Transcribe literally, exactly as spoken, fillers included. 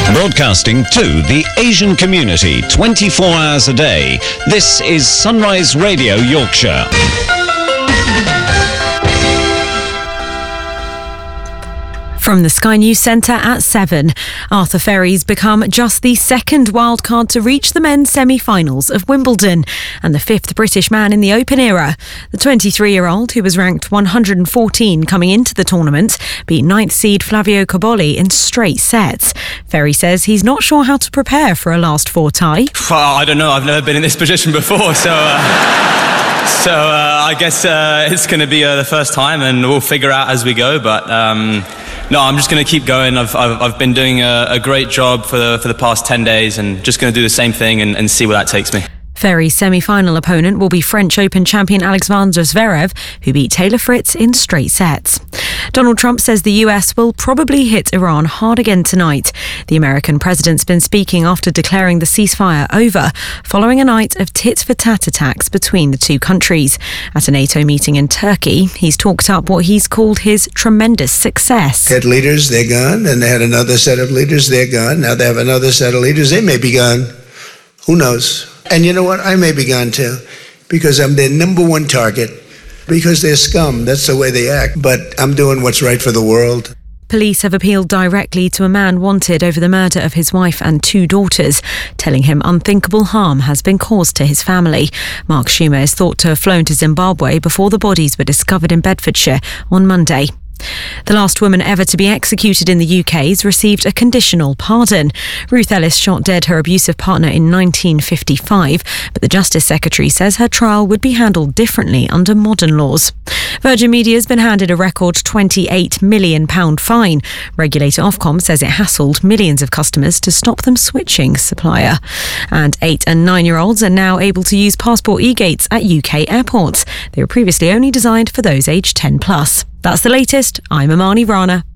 Broadcasting to the Asian community twenty-four hours a day, this is Sunrise Radio Yorkshire. From the Sky News Centre at seven, Arthur Ferry's become just the second wildcard to reach the men's semi-finals of Wimbledon and the fifth British man in the Open era. The twenty-three-year-old, who was ranked one hundred fourteen coming into the tournament, beat ninth seed Flavio Cobolli in straight sets. Ferry says he's not sure how to prepare for a last four tie. Well, I don't know, I've never been in this position before, so... Uh... So uh, I guess uh, it's going to be uh, the first time, and we'll figure out as we go. But um, no, I'm just going to keep going. I've, I've I've been doing a, a great job for the for the past ten days, and just going to do the same thing and, and see where that takes me. Ferry's semi-final opponent will be French Open champion Alexander Zverev, who beat Taylor Fritz in straight sets. Donald Trump says the U S will probably hit Iran hard again tonight. The American president's been speaking after declaring the ceasefire over, following a night of tit-for-tat attacks between the two countries. At a NATO meeting in Turkey, he's talked up what he's called his tremendous success. Had leaders, they're gone, and they had another set of leaders, they're gone. Now they have another set of leaders, they may be gone. Who knows? And you know what? I may be gone too, because I'm their number one target, because they're scum. That's the way they act. But I'm doing what's right for the world. Police have appealed directly to a man wanted over the murder of his wife and two daughters, telling him unthinkable harm has been caused to his family. Mark Schumer is thought to have flown to Zimbabwe before the bodies were discovered in Bedfordshire on Monday. The last woman ever to be executed in the U K has received a conditional pardon. Ruth Ellis shot dead her abusive partner in nineteen fifty-five, but the Justice Secretary says her trial would be handled differently under modern laws. Virgin Media has been handed a record twenty-eight million pounds fine. Regulator Ofcom says it hassled millions of customers to stop them switching supplier. And eight and nine-year-olds are now able to use Passport e-gates at U K airports. They were previously only designed for those aged ten plus. That's the latest. I'm Amani Rana.